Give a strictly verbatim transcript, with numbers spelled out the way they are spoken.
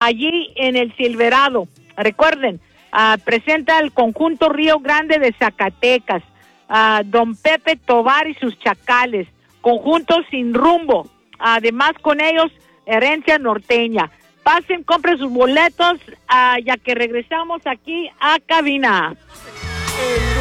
allí en el Silverado. Recuerden, uh, presenta el conjunto Río Grande de Zacatecas, uh, Don Pepe Tovar y sus Chacales, conjunto Sin Rumbo, además con ellos Herencia Norteña. Pasen, compren sus boletos, uh, ya que regresamos aquí a cabina.